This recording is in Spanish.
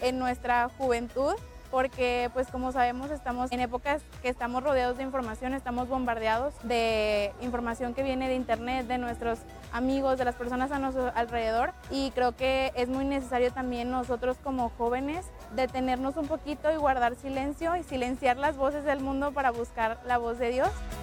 en nuestra juventud, porque pues como sabemos estamos en épocas que estamos rodeados de información, estamos bombardeados de información que viene de internet, de nuestros amigos, de las personas a nuestro alrededor, y creo que es muy necesario también nosotros como jóvenes detenernos un poquito y guardar silencio y silenciar las voces del mundo para buscar la voz de Dios.